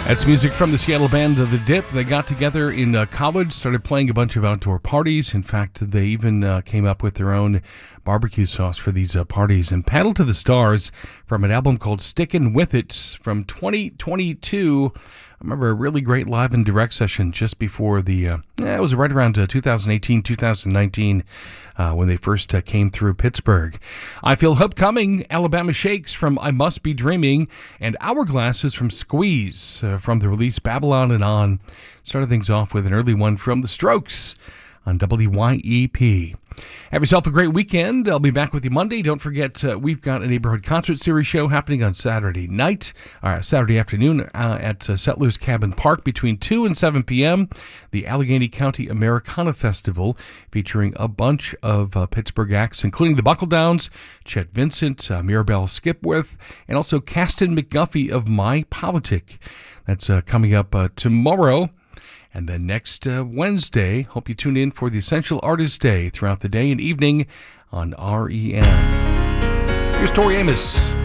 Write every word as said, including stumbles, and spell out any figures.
That's music from the Seattle band The Dip. They got together in uh, college, started playing a bunch of outdoor parties. In fact, they even uh, came up with their own barbecue sauce for these uh, parties. And Paddle to the Stars from an album called Stickin' With It from twenty twenty-two. I remember a really great live and direct session just before the, uh, eh, it was right around uh, two thousand eighteen, two thousand nineteen uh, when they first uh, came through Pittsburgh. I Feel Hope Coming, Alabama Shakes from I Must Be Dreaming, and Hourglasses from Squeeze uh, from the release Babylon and On. Started things off with an early one from The Strokes on W Y E P. Have yourself a great weekend. I'll be back with you Monday. Don't forget, uh, we've got a neighborhood concert series show happening on Saturday night, or Saturday afternoon uh, at uh, Settlers Cabin Park between two and seven p.m. The Allegheny County Americana Festival, featuring a bunch of uh, Pittsburgh acts, including the Buckle Downs, Chet Vincent, uh, Mirabelle Skipworth, and also Caston McGuffey of My Politic. That's uh, coming up uh, tomorrow. And then next uh, Wednesday, hope you tune in for the Essential Artist Day throughout the day and evening on R E M. Here's Tori Amos.